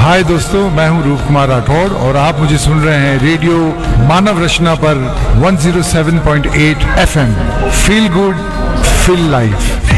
हाय दोस्तों, मैं हूं रूप कुमार राठौड़ और आप मुझे सुन रहे हैं रेडियो मानव रचना पर 107.8 FM। Feel good, feel life.